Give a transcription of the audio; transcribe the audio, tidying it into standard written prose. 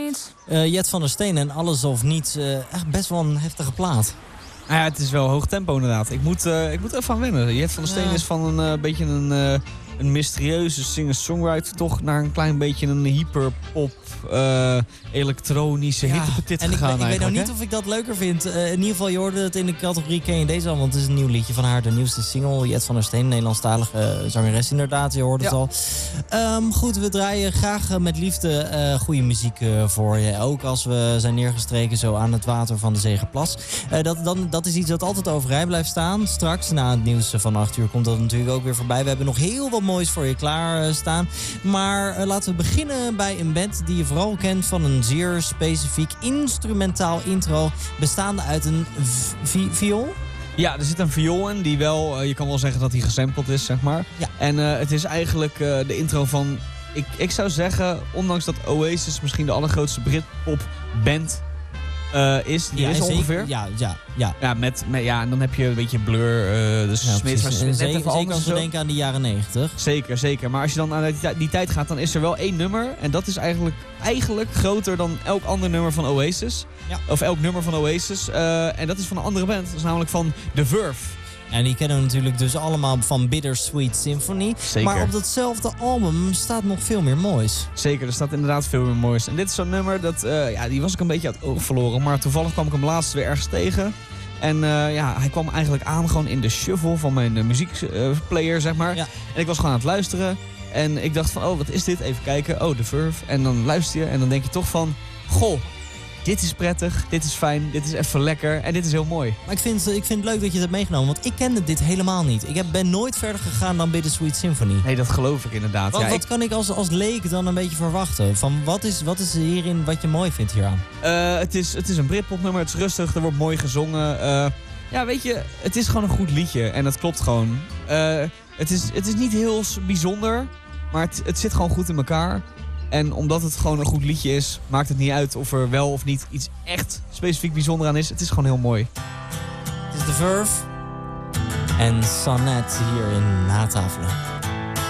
Jet van der Steen en Alles of Niets. Echt best wel een heftige plaat. Ja, het is wel hoog tempo inderdaad. Ik moet even aan wennen. Jet van der Steen is van een beetje een mysterieuze singer-songwriter toch naar een klein beetje een hyperpop, elektronische hittepetit gegaan. Ik weet nou niet of ik dat leuker vind. In ieder geval, je hoorde het in de categorie Ken je deze al, want het is een nieuw liedje van haar. De nieuwste single, Jet van der Steen, Nederlandstalige zangeres inderdaad. Je hoorde het al. Goed, we draaien graag met liefde goede muziek voor je. Ook als we zijn neergestreken zo aan het water van de Zegerplas. Dat is iets dat altijd overeind blijft staan. Straks, na het nieuws van 8 uur, komt dat natuurlijk ook weer voorbij. We hebben nog heel wat moois voor je klaarstaan. Maar laten we beginnen bij een band die je vooral kent van een zeer specifiek instrumentaal intro bestaande uit een viool. Ja, er zit een viool in die wel, je kan wel zeggen dat hij gesampled is, zeg maar. Ja. En het is eigenlijk de intro van, ik zou zeggen, ondanks dat Oasis misschien de allergrootste Britpop band is, die is ongeveer. Ja, met, en dan heb je een beetje Blur, dus Smith. Zeker als we denken aan de jaren 90. Zeker. Maar als je dan aan die tijd gaat, dan is er wel één nummer. En dat is eigenlijk groter dan elk ander nummer van Oasis. Ja. Of elk nummer van Oasis. En dat is van een andere band. Dat is namelijk van The Verve. En die kennen we natuurlijk dus allemaal van Bittersweet Symphony. Zeker. Maar op datzelfde album staat nog veel meer moois. Zeker, er staat inderdaad veel meer moois. En dit is zo'n nummer, die was ik een beetje uit het oog verloren. Maar toevallig kwam ik hem laatst weer ergens tegen. En hij kwam eigenlijk aan gewoon in de shuffle van mijn muziekplayer, zeg maar. Ja. En ik was gewoon aan het luisteren. En ik dacht van, wat is dit? Even kijken. The Verve. En dan luister je en dan denk je toch van, goh, dit is prettig, dit is fijn, dit is even lekker en dit is heel mooi. Maar ik vind het leuk dat je het hebt meegenomen, want ik kende dit helemaal niet. Ik ben nooit verder gegaan dan Bittersweet Symphony. Nee, dat geloof ik inderdaad. Wat kan ik als leek dan een beetje verwachten? Van wat is hierin wat je mooi vindt hieraan? Het is een Britpopnummer, het is rustig, er wordt mooi gezongen. Weet je, het is gewoon een goed liedje en dat klopt gewoon. Het is niet heel bijzonder, maar het zit gewoon goed in elkaar. En omdat het gewoon een goed liedje is, maakt het niet uit of er wel of niet iets echt specifiek bijzonder aan is. Het is gewoon heel mooi. Het is The Verve en Sonnet hier in Natafelen.